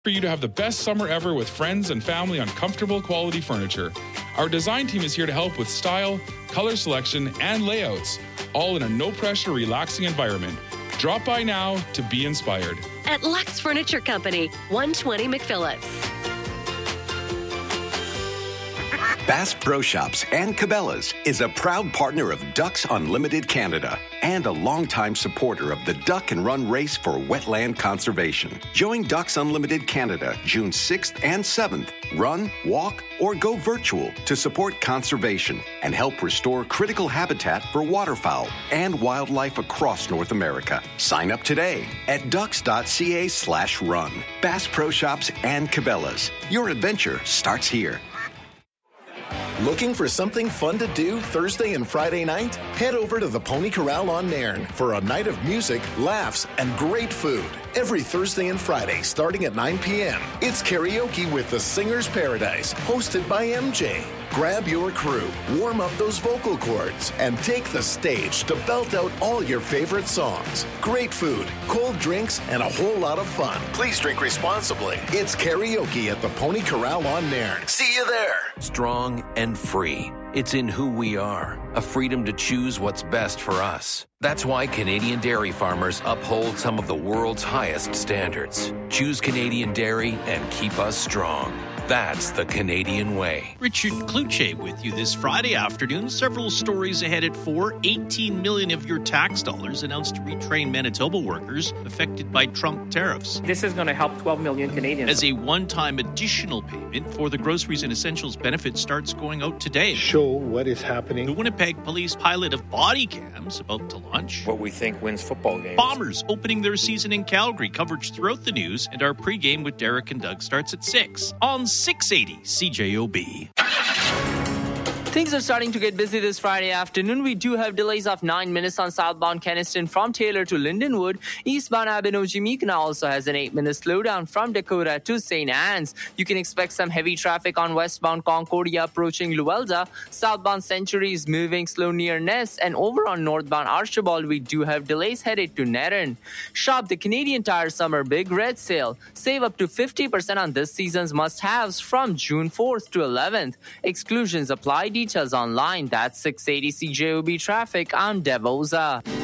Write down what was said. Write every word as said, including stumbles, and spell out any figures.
For you to have the best summer ever with friends and family on comfortable quality furniture. Our design team is here to help with style, color selection, and layouts, all in a no-pressure, relaxing environment. Drop by now to be inspired. At Lux Furniture Company, one twenty McPhillips. Bass Pro Shops and Cabela's is a proud partner of Ducks Unlimited Canada and a longtime supporter of the Duck and Run race for wetland conservation. Join Ducks Unlimited Canada June sixth and seventh. Run, walk, or go virtual to support conservation and help restore critical habitat for waterfowl and wildlife across North America. Sign up today at ducks.ca slash run. Bass Pro Shops and Cabela's. Your adventure starts here. Looking for something fun to do Thursday and Friday night? Head over to the Pony Corral on Nairn for a night of music, laughs, and great food. Every Thursday and Friday starting at nine p.m. It's karaoke with the Singer's Paradise, hosted by M J. Grab your crew, warm up those vocal cords, and take the stage to belt out all your favorite songs. Great food, cold drinks, and a whole lot of fun. Please drink responsibly. It's karaoke at the Pony Corral on Nairn. See you there. Strong and free. It's in who we are, a freedom to choose what's best for us. That's why Canadian dairy farmers uphold some of the world's highest standards. Choose Canadian dairy and keep us strong. That's the Canadian way. Richard Kluche with you this Friday afternoon. Several stories ahead at four. eighteen million of your tax dollars announced to retrain Manitoba workers affected by Trump tariffs. This is going to help twelve million Canadians. As a one-time additional payment for the Groceries and Essentials benefit starts going out today. Show what is happening. The Winnipeg Police pilot of body cams about to launch. What we think wins football games. Bombers opening their season in Calgary. Coverage throughout the news. And our pregame with Derek and Doug starts at six on six eighty C J O B. Things are starting to get busy this Friday afternoon. We do have delays of nine minutes on southbound Kenniston from Taylor to Lindenwood. Eastbound Abinogi-Meekina also has an eight-minute slowdown from Dakota to Saint Anne's. You can expect some heavy traffic on westbound Concordia approaching Luelda. Southbound Century is moving slow near Ness. And over on northbound Archibald, we do have delays headed to Nerin. Shop the Canadian Tire Summer Big Red Sale. Save up to fifty percent on this season's must-haves from June fourth to eleventh. Exclusions apply. Details online. That's six eighty C J O B Traffic. I'm Devoza.